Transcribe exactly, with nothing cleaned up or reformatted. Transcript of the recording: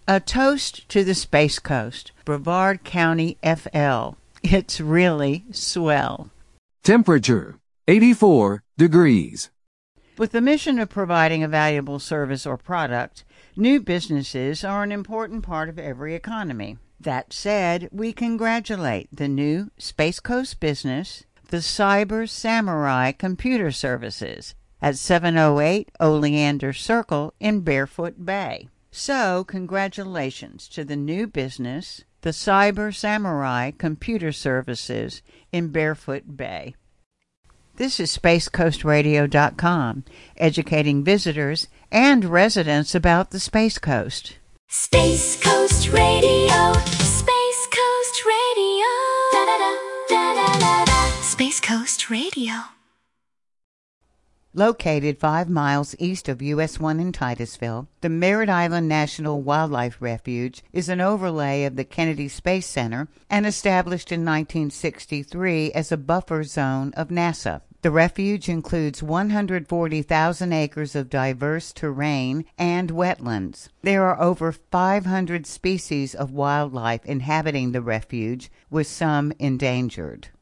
A toast to the Space Coast, Brevard County, F L. It's really swell. Temperature, eighty-four degrees. With the mission of providing a valuable service or product, new businesses are an important part of every economy. That said, we congratulate the new Space Coast business, the Cyber Samurai Computer Services, at seven oh eight Oleander Circle in Barefoot Bay. So, congratulations to the new business, the Cyber Samurai Computer Services in Barefoot Bay. This is Space Coast Radio dot com, educating visitors and residents about the Space Coast. Space Coast Radio, Space Coast Radio, da da da da da da da. Space Coast Radio. Located five miles east of U S one in Titusville, the Merritt Island National Wildlife Refuge is an overlay of the Kennedy Space Center and established in nineteen sixty-three as a buffer zone of NASA. The refuge includes one hundred forty thousand acres of diverse terrain and wetlands. There are over five hundred species of wildlife inhabiting the refuge, with some endangered.